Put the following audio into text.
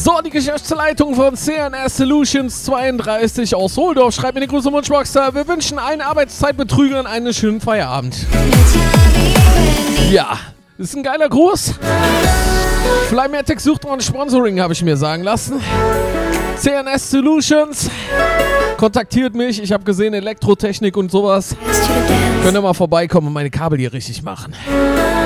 So, die Geschäftsleitung von CNS Solutions 32 aus Holdorf schreibt mir eine große Wunschbox. Wir wünschen allen Arbeitszeitbetrügern einen schönen Feierabend. Ja, ist ein geiler Gruß. Flymatic sucht noch ein Sponsoring, habe ich mir sagen lassen. CNS Solutions kontaktiert mich. Ich habe gesehen, Elektrotechnik und sowas. Könnt ihr mal vorbeikommen und meine Kabel hier richtig machen.